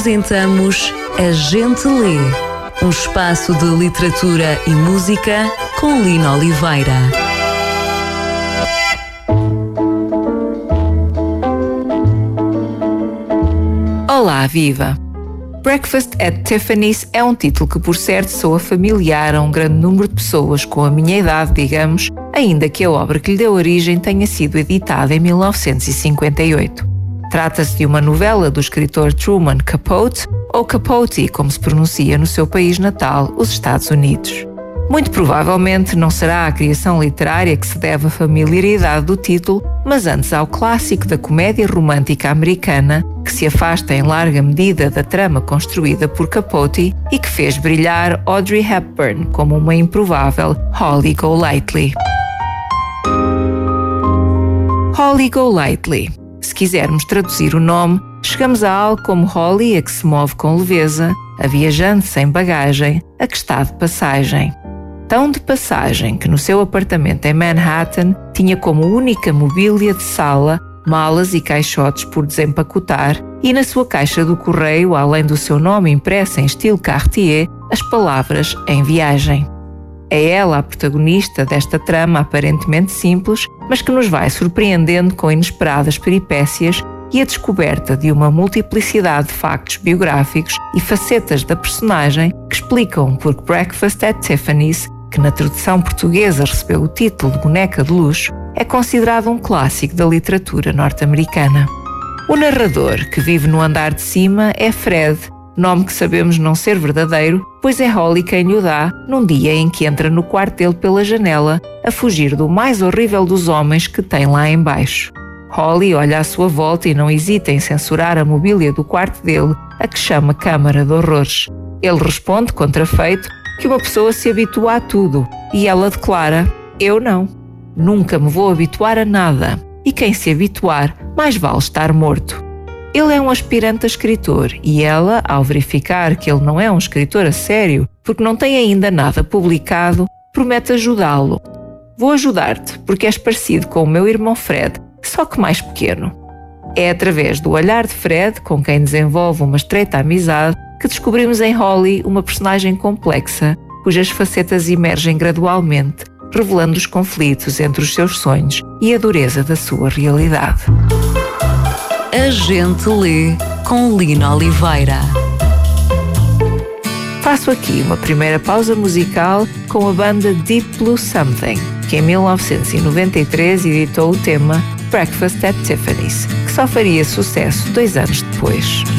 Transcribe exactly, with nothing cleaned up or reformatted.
Apresentamos A Gente Lê, um espaço de literatura e música com Lina Oliveira. Olá, viva! Breakfast at Tiffany's é um título que, por certo, soa familiar a um grande número de pessoas com a minha idade, digamos, ainda que a obra que lhe deu origem tenha sido editada em mil novecentos e cinquenta e oito. Trata-se de uma novela do escritor Truman Capote, ou Capote, como se pronuncia no seu país natal, os Estados Unidos. Muito provavelmente não será à criação literária que se deve a familiaridade do título, mas antes ao clássico da comédia romântica americana, que se afasta em larga medida da trama construída por Capote e que fez brilhar Audrey Hepburn como uma improvável Holly Golightly. Holly Golightly. Se quisermos traduzir o nome, chegamos a algo como Holly, a que se move com leveza, a viajante sem bagagem, a que está de passagem. Tão de passagem que no seu apartamento em Manhattan tinha como única mobília de sala malas e caixotes por desempacotar e na sua caixa do correio, além do seu nome impresso em estilo Cartier, as palavras em viagem. É ela a protagonista desta trama aparentemente simples, mas que nos vai surpreendendo com inesperadas peripécias e a descoberta de uma multiplicidade de factos biográficos e facetas da personagem que explicam por que Breakfast at Tiffany's, que na tradução portuguesa recebeu o título de Boneca de Luxo, é considerado um clássico da literatura norte-americana. O narrador, que vive no andar de cima, é Fred, nome que sabemos não ser verdadeiro, pois é Holly quem lhe o dá num dia em que entra no quarto dele pela janela, a fugir do mais horrível dos homens que tem lá embaixo. Holly olha à sua volta e não hesita em censurar a mobília do quarto dele, a que chama Câmara de Horrores. Ele responde, contrafeito, que uma pessoa se habitua a tudo, e ela declara: eu não. Nunca me vou habituar a nada, e quem se habituar, mais vale estar morto. Ele é um aspirante a escritor e ela, ao verificar que ele não é um escritor a sério, porque não tem ainda nada publicado, promete ajudá-lo. Vou ajudar-te porque és parecido com o meu irmão Fred, só que mais pequeno. É através do olhar de Fred, com quem desenvolve uma estreita amizade, que descobrimos em Holly uma personagem complexa, cujas facetas emergem gradualmente, revelando os conflitos entre os seus sonhos e a dureza da sua realidade. A Gente Lê com Lina Oliveira. Faço aqui uma primeira pausa musical com a banda Deep Blue Something, que em mil novecentos e noventa e três editou o tema Breakfast at Tiffany's, que só faria sucesso dois anos depois.